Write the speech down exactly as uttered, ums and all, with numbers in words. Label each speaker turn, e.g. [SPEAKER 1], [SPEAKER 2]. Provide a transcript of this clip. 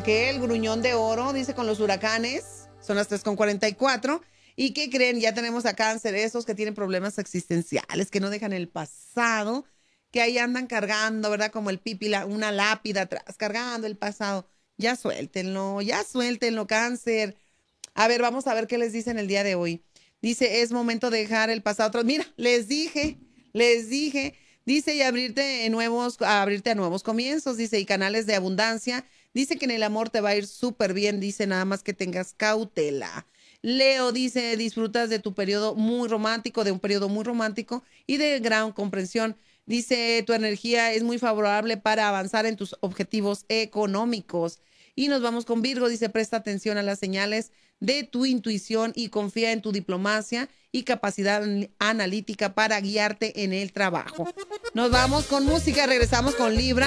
[SPEAKER 1] que el gruñón de oro, dice con los huracanes, son las tres con cuarenta y cuatro. ¿Y qué creen? Ya tenemos a Cáncer, esos que tienen problemas existenciales, que no dejan el pasado, que ahí andan cargando, ¿verdad? Como el pipi, la, una lápida atrás, cargando el pasado. Ya suéltenlo, ya suéltenlo, Cáncer. A ver, vamos a ver qué les dicen el día de hoy. Dice, es momento de dejar el pasado atrás. Mira, les dije, les dije. Dice, y abrirte, en nuevos, a abrirte a nuevos comienzos, dice, y canales de abundancia. Dice que en el amor te va a ir súper bien, dice, nada más que tengas cautela. Leo dice, disfrutas de tu periodo muy romántico, de un periodo muy romántico y de gran comprensión. Dice, tu energía es muy favorable para avanzar en tus objetivos económicos. Y nos vamos con Virgo, dice, presta atención a las señales de tu intuición y confía en tu diplomacia y capacidad analítica para guiarte en el trabajo. Nos vamos con música, regresamos con Libra.